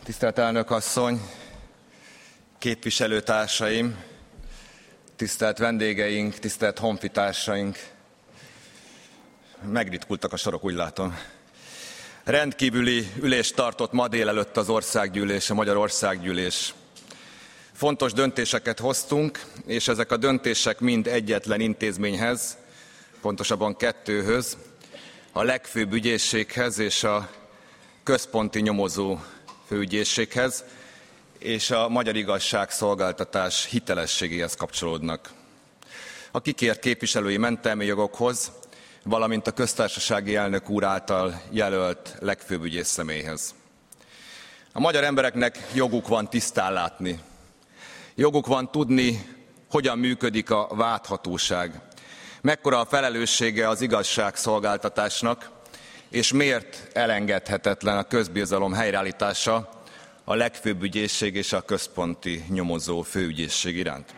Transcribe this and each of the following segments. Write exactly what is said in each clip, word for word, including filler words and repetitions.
Tisztelt elnök asszony, képviselőtársaim, tisztelt vendégeink, tisztelt honfitársaink, megritkultak a sorok, úgy látom. Rendkívüli ülést tartott ma délelőtt az országgyűlés, a Magyar Országgyűlés. Fontos döntéseket hoztunk, és ezek a döntések mind egyetlen intézményhez, pontosabban kettőhöz, a legfőbb ügyészséghez és a központi nyomozó főügyészséghez és a magyar igazságszolgáltatás hitelességéhez kapcsolódnak. A kikért képviselői mentelmi jogokhoz, valamint a köztársasági elnök úr által jelölt legfőbb ügyész személyhez. A magyar embereknek joguk van tisztán látni. Joguk van tudni, hogyan működik a vádhatóság, mekkora a felelőssége az igazságszolgáltatásnak, és miért elengedhetetlen a közbizalom helyreállítása a legfőbb ügyészség és a központi nyomozó főügyészség iránt.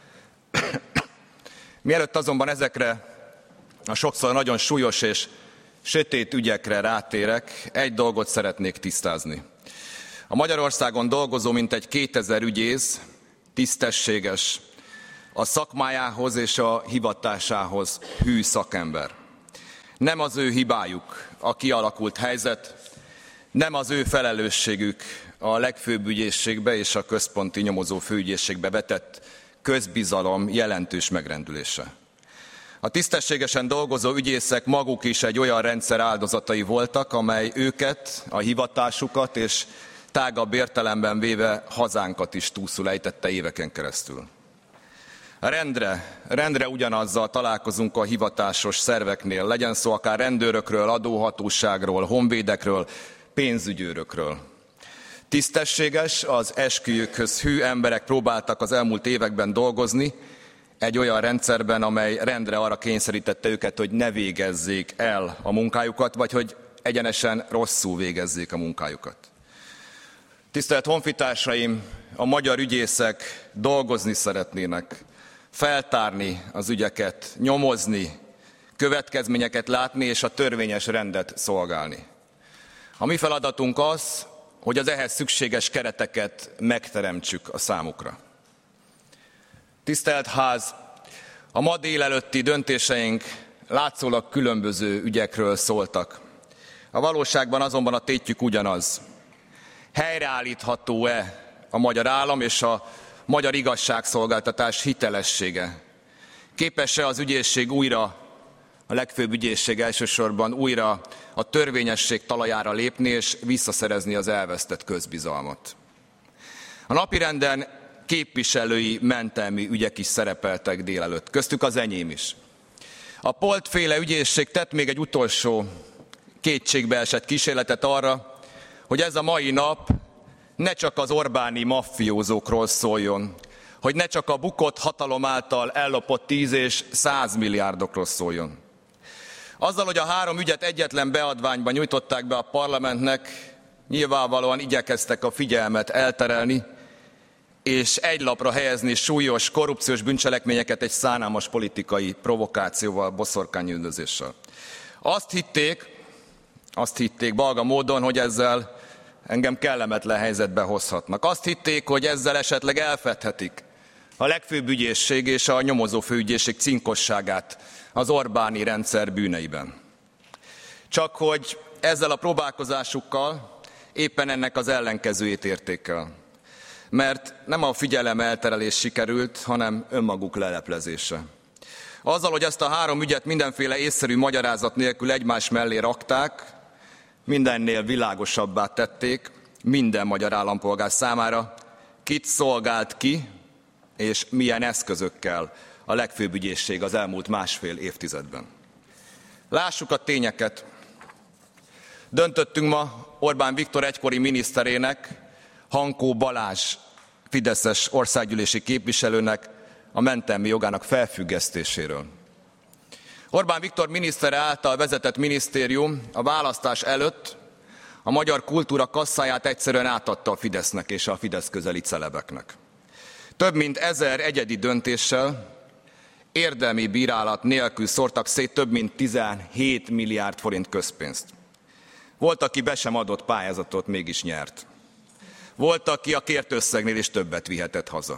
Mielőtt azonban ezekre a sokszor nagyon súlyos és sötét ügyekre rátérek, egy dolgot szeretnék tisztázni. A Magyarországon dolgozó mintegy kétezer ügyész tisztességes, a szakmájához és a hivatásához hű szakember. Nem az ő hibájuk a kialakult helyzet, nem az ő felelősségük a legfőbb ügyészségbe és a központi nyomozó főügyészségbe vetett közbizalom jelentős megrendülése. A tisztességesen dolgozó ügyészek maguk is egy olyan rendszer áldozatai voltak, amely őket, a hivatásukat és tágabb értelemben véve hazánkat is túlszul ejtette éveken keresztül. Rendre, rendre ugyanazzal találkozunk a hivatásos szerveknél, legyen szó akár rendőrökről, adóhatóságról, honvédekről, pénzügyőrökről. Tisztességes, az esküjükhöz hű emberek próbáltak az elmúlt években dolgozni, egy olyan rendszerben, amely rendre arra kényszerítette őket, hogy ne végezzék el a munkájukat, vagy hogy egyenesen rosszul végezzék a munkájukat. Tisztelt honfitársaim, a magyar ügyészek dolgozni szeretnének, feltárni az ügyeket, nyomozni, következményeket látni és a törvényes rendet szolgálni. A mi feladatunk az, hogy az ehhez szükséges kereteket megteremtsük a számukra. Tisztelt Ház, a ma délelőtti döntéseink látszólag különböző ügyekről szóltak. A valóságban azonban a tétjük ugyanaz. Helyreállítható-e a magyar állam és a magyar igazságszolgáltatás hitelessége? Képes-e az ügyészség újra, a legfőbb ügyészség elsősorban újra a törvényesség talajára lépni és visszaszerezni az elvesztett közbizalmat? A napirenden képviselői mentelmi ügyek is szerepeltek délelőtt, köztük az enyém is. A Polt-féle ügyészség tett még egy utolsó kétségbeesett kísérletet arra, hogy ez a mai nap ne csak az orbáni maffiózókról szóljon, hogy ne csak a bukott hatalom által ellopott tíz és száz milliárdokról szóljon. Azzal, hogy a három ügyet egyetlen beadványban nyújtották be a parlamentnek, nyilvánvalóan igyekeztek a figyelmet elterelni, és egy lapra helyezni súlyos korrupciós bűncselekményeket egy szánalmas politikai provokációval, boszorkányüldözéssel. Azt hitték, azt hitték balga módon, hogy ezzel engem kellemetlen helyzetbe hozhatnak. Azt hitték, hogy ezzel esetleg elfedhetik a legfőbb ügyészség és a nyomozó főügyészség cinkosságát az Orbáni rendszer bűneiben. Csak hogy ezzel a próbálkozásukkal éppen ennek az ellenkezőjét érték el. Mert nem a figyelem elterelés sikerült, hanem önmaguk leleplezése. Azzal, hogy ezt a három ügyet mindenféle észszerű magyarázat nélkül egymás mellé rakták, mindennél világosabbá tették minden magyar állampolgár számára, kit szolgált ki, és milyen eszközökkel a legfőbb ügyészség az elmúlt másfél évtizedben. Lássuk a tényeket. Döntöttünk ma Orbán Viktor egykori miniszterének, Hankó Balázs fideszes országgyűlési képviselőnek a mentelmi jogának felfüggesztéséről. Orbán Viktor minisztere által vezetett minisztérium a választás előtt a magyar kultúra kasszáját egyszerűen átadta a Fidesznek és a Fidesz közeli celebeknek. Több mint ezer egyedi döntéssel, érdemi bírálat nélkül szórtak szét több mint tizenhét milliárd forint közpénzt. Volt, aki be sem adott pályázatot, mégis nyert. Volt, aki a kért összegnél is többet vihetett haza.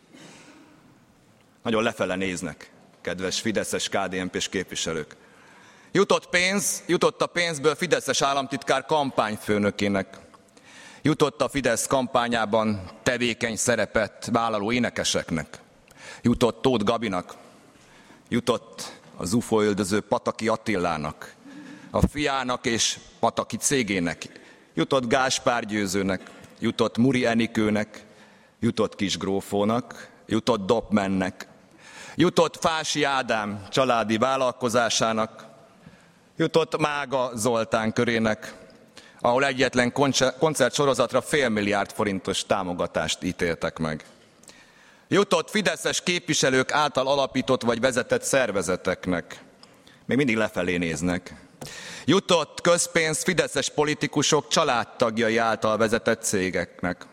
Nagyon lefele néznek, kedves fideszes ká dé en pés képviselők. Jutott pénz, jutott a pénzből Fideszes államtitkár kampányfőnökének. Jutott a Fidesz kampányában tevékeny szerepet vállaló énekeseknek. Jutott Tóth Gabinak. Jutott az ufóöldöző Pataki Attilának, a fiának és Pataki cégének. Jutott Gáspár Győzőnek, jutott Muri Enikőnek, jutott Kisgrófónak, jutott Dopmannek, jutott Fási Ádám családi vállalkozásának, jutott Mága Zoltán körének, ahol egyetlen koncertsorozatra fél milliárd forintos támogatást ítéltek meg. Jutott fideszes képviselők által alapított vagy vezetett szervezeteknek. Még mindig lefelé néznek. Jutott közpénz fideszes politikusok családtagjai által vezetett cégeknek.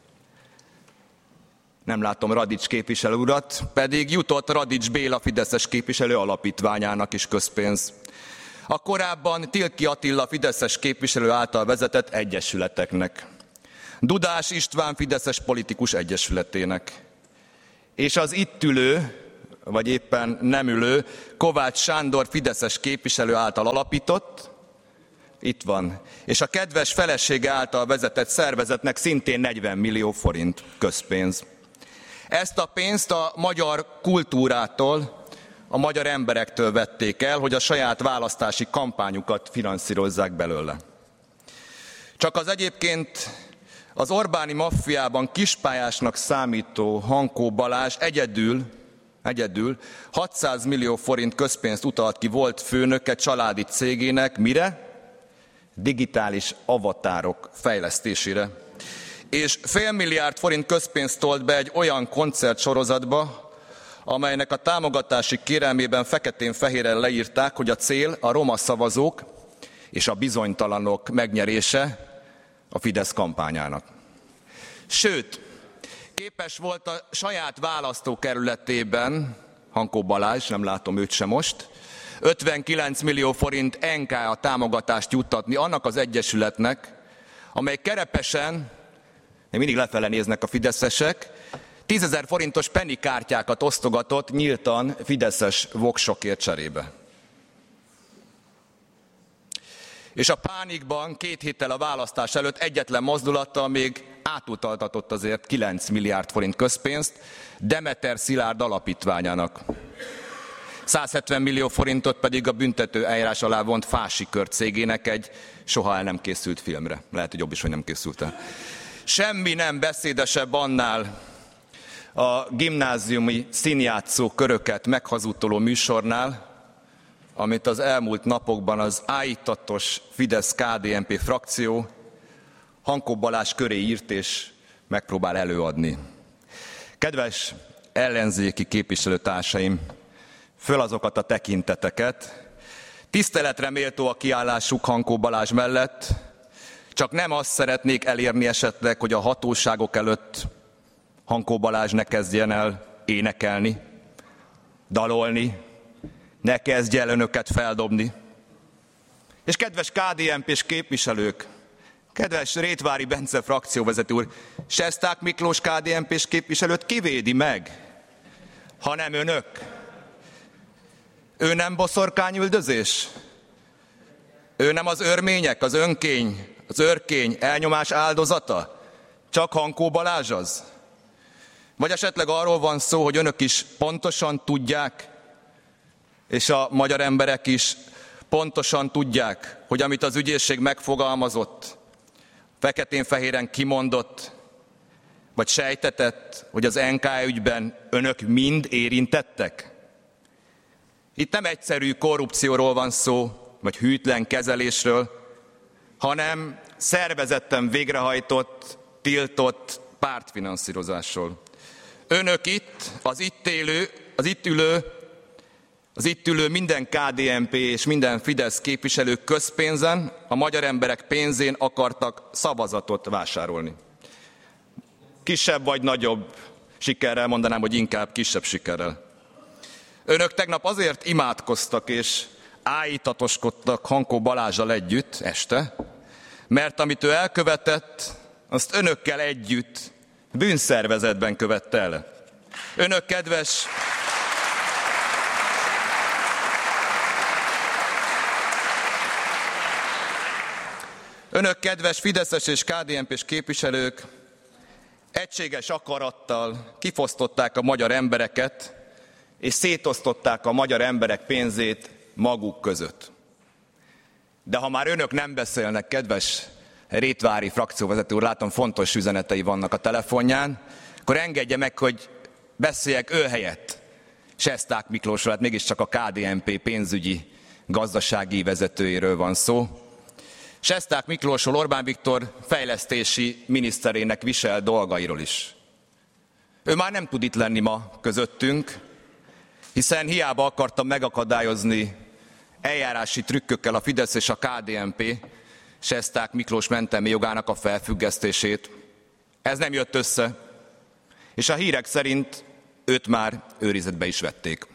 Nem látom Radics képviselő urat, pedig jutott Radics Béla fideszes képviselő alapítványának is közpénz. A korábban Tilki Attila fideszes képviselő által vezetett egyesületeknek. Dudás István fideszes politikus egyesületének. És az itt ülő, vagy éppen nem ülő, Kovács Sándor fideszes képviselő által alapított, itt van, és a kedves felesége által vezetett szervezetnek szintén negyven millió forint közpénz. Ezt a pénzt a magyar kultúrától, a magyar emberektől vették el, hogy a saját választási kampányukat finanszírozzák belőle. Csak az egyébként az Orbáni maffiában kispályásnak számító Hankó Balázs egyedül, egyedül hatszáz millió forint közpénzt utalt ki volt főnöke családi cégének, mire? Digitális avatárok fejlesztésére. És fél milliárd forint közpénzt tolt be egy olyan koncertsorozatba, amelynek a támogatási kérelmében feketén-fehéren leírták, hogy a cél a roma szavazók és a bizonytalanok megnyerése a Fidesz kampányának. Sőt, képes volt a saját választókerületében, Hankó Balázs, nem látom őt sem most, ötvenkilenc millió forint en ká á támogatást juttatni annak az egyesületnek, amely Kerepesen, még mindig lefele néznek a fideszesek, tízezer forintos penny kártyákat osztogatott nyíltan fideszes voksokért cserébe. És a pánikban két héttel a választás előtt egyetlen mozdulattal még átutaltatott azért kilenc milliárd forint közpénzt Demeter Szilárd alapítványának. száz hetven millió forintot pedig a büntető eljárás alá vont Fási Kör cégének egy soha el nem készült filmre. Lehet, hogy jobb is, hogy nem készült el. Semmi nem beszédesebb annál a gimnáziumi színjátszó köröket meghazudtoló műsornál, amit az elmúlt napokban az áhítatos Fidesz ká dé en pé frakció Hankó Balázs köré írt és megpróbál előadni. Kedves ellenzéki képviselőtársaim, föl azokat a tekinteteket, tiszteletre méltó a kiállásuk Hankó Balázs mellett, csak nem azt szeretnék elérni esetleg, hogy a hatóságok előtt Hankó Balázs ne kezdjen el énekelni, dalolni, ne kezdj el önöket feldobni. És kedves ká dé en pés képviselők, kedves Rétvári Bence frakcióvezető úr, Sesták Miklós ká dé en pés képviselőt kivédi meg, hanem önök. Ő nem boszorkányüldözés? Ő nem az örmények, az önkény, az őrkény elnyomás áldozata? Csak Hankó Balázs az? Vagy esetleg arról van szó, hogy önök is pontosan tudják, és a magyar emberek is pontosan tudják, hogy amit az ügyészség megfogalmazott, feketén-fehéren kimondott, vagy sejtetett, hogy az en ká ügyben önök mind érintettek? Itt nem egyszerű korrupcióról van szó, vagy hűtlen kezelésről, hanem szervezetten végrehajtott, tiltott pártfinanszírozásról. Önök itt, az itt élő, az itt ülő, az itt ülő minden ká dé en pé és minden Fidesz képviselő közpénzen, a magyar emberek pénzén akartak szavazatot vásárolni. Kisebb vagy nagyobb sikerrel, mondanám, hogy inkább kisebb sikerrel. Önök tegnap azért imádkoztak és áhítatoskodtak Hankó Balázsal együtt este, mert amit ő elkövetett, azt önökkel együtt bűnszervezetben követte el. Önök, kedves... Önök, kedves fideszes és ká dé en pés képviselők, egységes akarattal kifosztották a magyar embereket, és szétosztották a magyar emberek pénzét maguk között. De ha már önök nem beszélnek, kedves Rétvári frakcióvezető úr, látom fontos üzenetei vannak a telefonján, akkor engedje meg, hogy beszéljek ő helyett Sesták Miklósról, hát mégiscsak a ká dé en pé pénzügyi gazdasági vezetőjéről van szó. Sesták Miklósról, Orbán Viktor fejlesztési miniszterének visel dolgairól is. Ő már nem tud itt lenni ma közöttünk, hiszen hiába akartam megakadályozni eljárási trükkökkel a Fidesz és a ká dé en pé Sesták Miklós mentelmi jogának a felfüggesztését. Ez nem jött össze, és a hírek szerint őt már őrizetbe is vették.